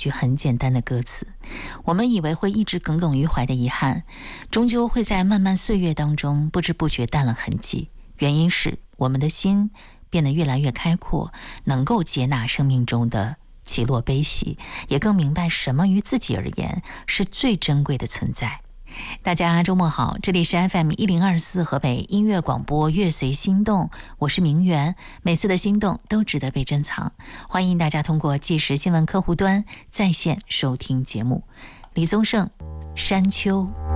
句很简单的歌词。我们以为会一直耿耿于怀的遗憾，终究会在漫漫岁月当中不知不觉淡了痕迹。原因是我们的心变得越来越开阔，能够接纳生命中的起落悲喜，也更明白什么于自己而言是最珍贵的存在。大家周末好，这里是 FM1024 河北音乐广播乐随心动，我是明媛，每次的心动都值得被珍藏，欢迎大家通过即时新闻客户端在线收听节目。李宗盛，山丘。